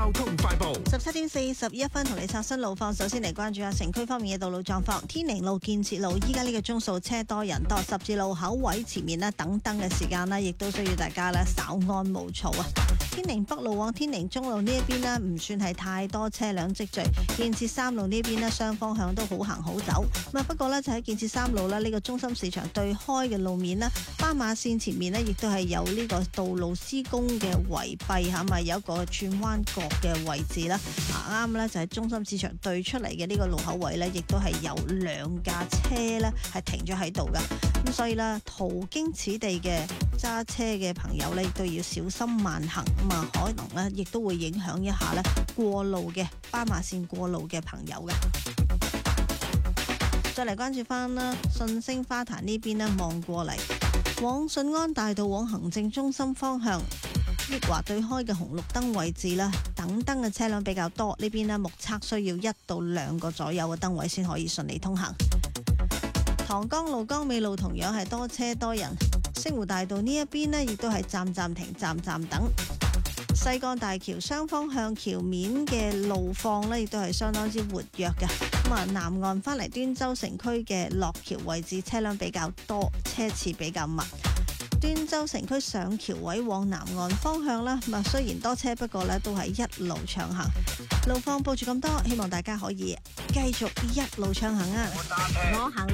交通快報。 17:41同你刷新路況。首先嚟關注下城區方面嘅道路狀況。天寧路、建設路，依家呢個鐘數車多人多，十字路口位前面呢等燈嘅時間呢，亦都需要大家呢稍安勿躁啊。天寧北路往天寧中路呢一邊呢，唔算係太多車輛積聚。建設3路呢邊呢，雙方向都好行好走。不過呢，就喺建設3路呢個中心市場對開嘅路面呢，斑馬線前面呢，亦都係有呢個道路施工嘅圍蔽嚇，有一個轉彎角嘅位置啦。啱呢，就係中心市場對出嚟嘅呢個路口位呢，亦都係有2架車呢係停咗喺度噶。咁所以呢，途經此地嘅揸車嘅朋友呢，亦都要小心慢行。可能呢，亦都會影響一下呢過路嘅斑馬線過路嘅朋友嘅。再嚟關注翻啦，順星花壇呢邊呢，望過嚟往順安大道往行政中心方向，益華對開嘅紅綠燈位置啦，等燈嘅車輛比較多，呢邊呢，目測需要1到2個左右嘅燈位先可以順利通行。塘江路、江尾路同樣係多車多人，星湖大道呢一邊呢，亦都係站停、站等。西幹大橋雙方向橋面嘅路況呢，亦都係相當之活躍嘅。南岸返嚟端州城區嘅落橋位置車輛比較多，車次比較密。端州城區上橋位往南岸方向啦，雖然多車，不過呢都係一路暢行。路況報住咁多，希望大家可以繼續一路暢行啊！我行。